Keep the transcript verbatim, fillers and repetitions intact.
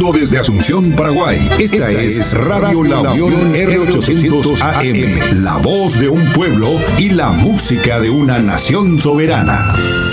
vivo desde Asunción, Paraguay. Esta, Esta es Radio La Unión R ochocientos A M, la voz de un pueblo y la música de una nación soberana.